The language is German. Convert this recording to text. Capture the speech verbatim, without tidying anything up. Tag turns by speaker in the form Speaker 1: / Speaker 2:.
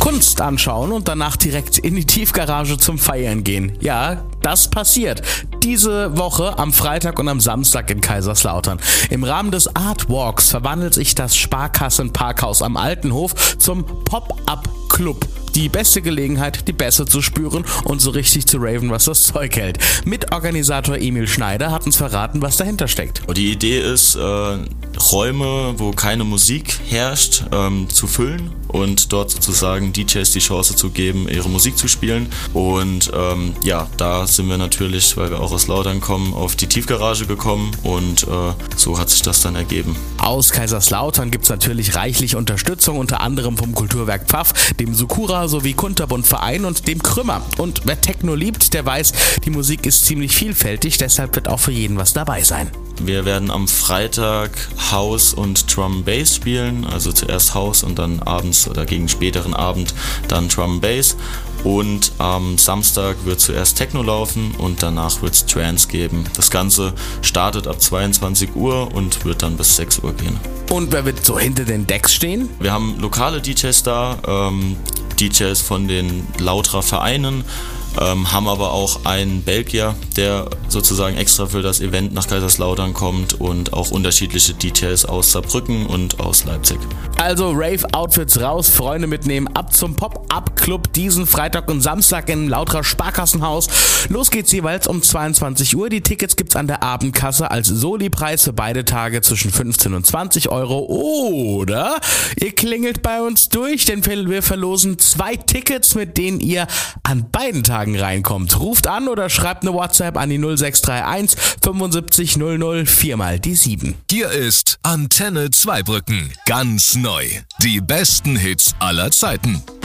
Speaker 1: Kunst anschauen und danach direkt in die Tiefgarage zum Feiern gehen. Ja, das passiert. Diese Woche am Freitag und am Samstag in Kaiserslautern. Im Rahmen des Artwalks verwandelt sich das Sparkassen-Parkhaus am Altenhof zum Pop-Up-Club. Die beste Gelegenheit, die Bässe zu spüren und so richtig zu raven, was das Zeug hält. Mitorganisator Emil Schneider hat uns verraten, was dahinter steckt.
Speaker 2: Die Idee ist, äh, Räume, wo keine Musik herrscht, ähm, zu füllen und dort sozusagen D Js die Chance zu geben, ihre Musik zu spielen. Und ähm, ja, da sind wir natürlich, weil wir auch aus Lautern kommen, auf die Tiefgarage gekommen und äh, so hat sich das dann ergeben.
Speaker 1: Aus Kaiserslautern gibt es natürlich reichlich Unterstützung, unter anderem vom Kulturwerk Pfaff, dem Sukura sowie Kunterbund Verein und dem Krümmer. Und wer Techno liebt, der weiß, die Musik ist ziemlich vielfältig, deshalb wird auch für jeden was dabei sein.
Speaker 2: Wir werden am Freitag House und Drum Bass spielen, also zuerst House und dann abends oder gegen späteren Abend dann Drum Bass. Und am Samstag wird zuerst Techno laufen und danach wird es Trance geben. Das Ganze startet ab zweiundzwanzig Uhr und wird dann bis sechs Uhr gehen.
Speaker 1: Und wer wird so hinter den Decks stehen?
Speaker 2: Wir haben lokale D Js da, ähm, D Js von den Lauterer Vereinen, ähm, haben aber auch einen Belgier, der sozusagen extra für das Event nach Kaiserslautern kommt und auch unterschiedliche D Js aus Saarbrücken und aus Leipzig.
Speaker 1: Also Rave-Outfits raus, Freunde mitnehmen, ab zum Pop-Up-Club diesen Freitag und Samstag im Lauterer Sparkassenhaus. Los geht's jeweils um zweiundzwanzig Uhr. Die Tickets gibt's an der Abendkasse als Soli-Preis für beide Tage zwischen fünfzehn und zwanzig Euro. Oder ihr klingelt bei uns durch, denn wir verlosen zwei Tickets, mit denen ihr an beiden Tagen reinkommt. Ruft an oder schreibt eine WhatsApp an die null sechs drei eins fünfundsiebzig null null viermal die sieben.
Speaker 3: Hier ist Antenne Zweibrücken. Ganz neu. Die besten Hits aller Zeiten.